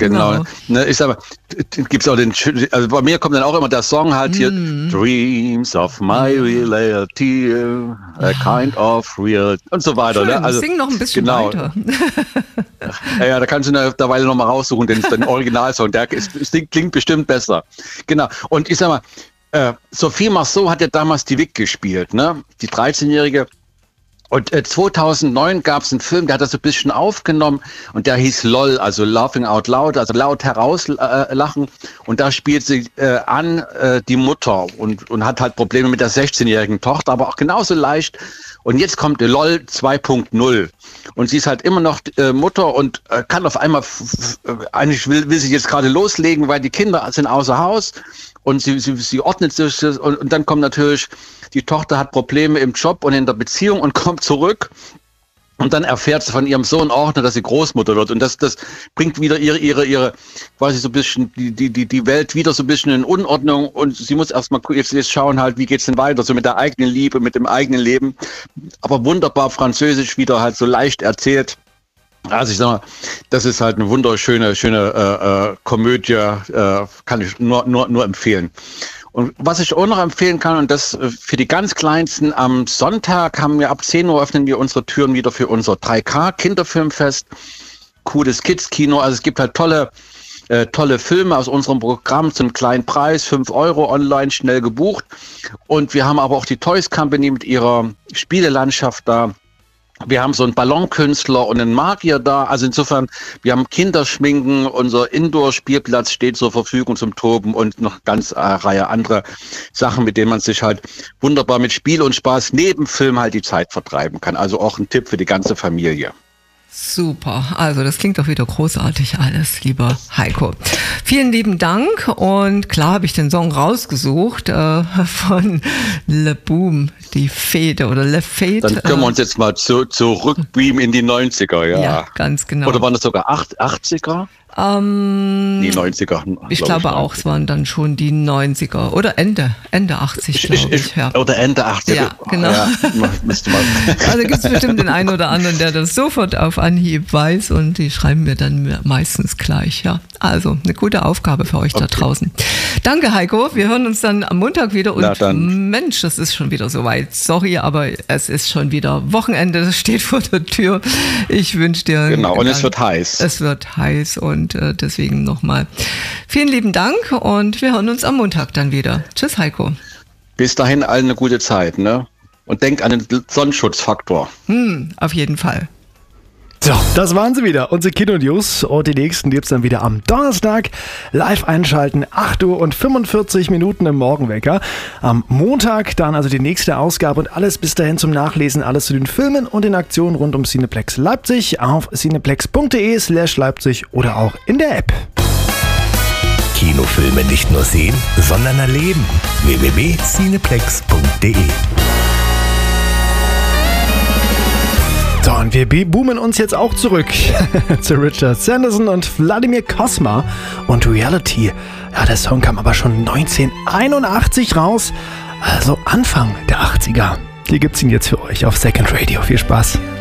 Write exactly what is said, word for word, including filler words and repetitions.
genau. genau. Ne, ich sag mal, gibt's auch den, also bei mir kommt dann auch immer der Song halt hier, mm. Dreams of my reality, a kind of real und so weiter. Schön, ne? Also, sing noch ein bisschen genau. weiter. Ja, ja, da kannst du eine Weile noch mal raussuchen, den, den Originalsong, der ist, klingt bestimmt besser. Genau. Und ich sag mal, äh, Sophie Marceau hat ja damals die Vic gespielt, ne? Die dreizehnjährige. Und äh, zweitausendneun gab es einen Film, der hat das so ein bisschen aufgenommen und der hieß LOL, also Laughing Out Loud, also laut herauslachen. Äh, und da spielt sie äh, an äh, die Mutter und, und hat halt Probleme mit der sechzehnjährigen Tochter, aber auch genauso leicht. Und jetzt kommt LOL zwei Punkt null und sie ist halt immer noch äh, Mutter und äh, kann auf einmal, f- f- eigentlich will, will sie jetzt gerade loslegen, weil die Kinder sind außer Haus. Und sie, sie, sie ordnet sich und, und dann kommt natürlich, die Tochter hat Probleme im Job und in der Beziehung und kommt zurück. Und dann erfährt sie von ihrem Sohn Ordner, dass sie Großmutter wird. Und das, das bringt wieder ihre, ihre, ihre, quasi so ein bisschen, die, die, die, die Welt wieder so ein bisschen in Unordnung. Und sie muss erstmal jetzt, jetzt schauen halt, wie geht's denn weiter? So mit der eigenen Liebe, mit dem eigenen Leben. Aber wunderbar französisch wieder halt so leicht erzählt. Also ich sag mal, das ist halt eine wunderschöne, schöne äh, äh, Komödie, äh, kann ich nur, nur, nur empfehlen. Und was ich auch noch empfehlen kann, und das äh, für die ganz Kleinsten, am Sonntag haben wir ab zehn Uhr öffnen wir unsere Türen wieder für unser drei K Kinderfilmfest. Cooles Kids-Kino, also es gibt halt tolle, äh, tolle Filme aus unserem Programm zum kleinen Preis, fünf Euro online, schnell gebucht. Und wir haben aber auch die Toys Company mit ihrer Spielelandschaft da. Wir haben so einen Ballonkünstler und einen Magier da. Also insofern, wir haben Kinderschminken, unser Indoor-Spielplatz steht zur Verfügung zum Toben und noch ganz eine Reihe andere Sachen, mit denen man sich halt wunderbar mit Spiel und Spaß neben Film halt die Zeit vertreiben kann. Also auch ein Tipp für die ganze Familie. Super, also das klingt doch wieder großartig alles, lieber Heiko. Vielen lieben Dank und klar habe ich den Song rausgesucht äh, von Le Boom, die Fete oder Le Fete. Dann können wir uns jetzt mal zu, zurückbeamen in die neunziger, ja. Ja, ganz genau. Oder waren das sogar achtziger? Ähm, die neunziger. Ich glaube ich auch, es waren dann schon die neunziger oder Ende, Ende achtzig, glaube ich. ich ja. Oder Ende achtzig. Ja, genau. Ja, müsste man. Also gibt es bestimmt den einen oder anderen, der das sofort auf Anhieb weiß und die schreiben mir dann meistens gleich. Ja, also eine gute Aufgabe für euch okay. da draußen. Danke, Heiko. Wir hören uns dann am Montag wieder und Na, dann. Mensch, es ist schon wieder soweit. Sorry, aber es ist schon wieder Wochenende, das steht vor der Tür. Ich wünsche dir... Genau, und Dank. Es wird heiß. Es wird heiß und Und äh, deswegen nochmal vielen lieben Dank und wir hören uns am Montag dann wieder. Tschüss, Heiko. Bis dahin allen eine gute Zeit, ne? Und denk an den Sonnenschutzfaktor. Hm, auf jeden Fall. So, das waren sie wieder, unsere Kino-News. Und die nächsten gibt es dann wieder am Donnerstag. Live einschalten, acht Uhr und fünfundvierzig Minuten im Morgenwecker. Am Montag dann also die nächste Ausgabe und alles bis dahin zum Nachlesen, alles zu den Filmen und den Aktionen rund um Cineplex Leipzig auf cineplex.de slash Leipzig oder auch in der App. Kinofilme nicht nur sehen, sondern erleben. w w w punkt cineplex punkt de So, und wir boomen uns jetzt auch zurück zu Richard Sanderson und Wladimir Cosma und Reality. Ja, der Song kam aber schon neunzehnhunderteinundachtzig raus, also Anfang der achtziger. Hier gibt's ihn jetzt für euch auf Second Radio. Viel Spaß.